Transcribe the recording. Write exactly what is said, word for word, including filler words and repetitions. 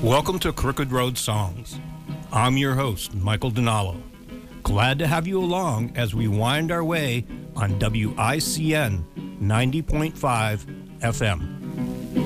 Welcome to Crooked Road Songs. I'm your host, Michael Donalo. Glad to have you along as we wind our way on W I C N ninety point five F M.